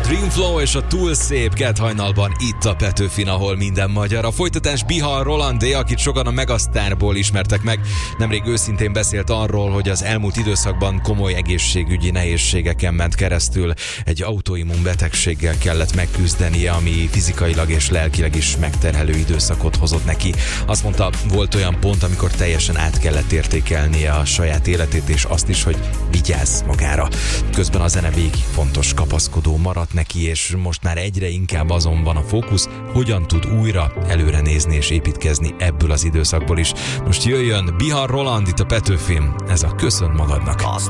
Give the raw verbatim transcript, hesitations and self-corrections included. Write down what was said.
Dream Flow és a Túl szép kedd hajnalban itt a Petőfin, ahol minden magyar. A folytatás Bihar Rolandé, akit sokan a Megasztárból ismertek meg. Nemrég őszintén beszélt arról, hogy az elmúlt időszakban komoly egészségügyi nehézségeken ment keresztül. Egy autoimmun betegséggel kellett megküzdenie, ami fizikailag és lelkileg is megterhelő időszakot hozott neki. Azt mondta, volt olyan pont, amikor teljesen át kellett értékelnie a saját életét, és azt is, hogy vigyázz magára. Közben a zene végig fontos kapaszkodó maradt neki, és most már egyre inkább azon van a fókusz, hogyan tud újra előre nézni és építkezni ebből az időszakból is. Most jöjjön Bihar Roland itt a Petőfin, ez a Köszön magadnak.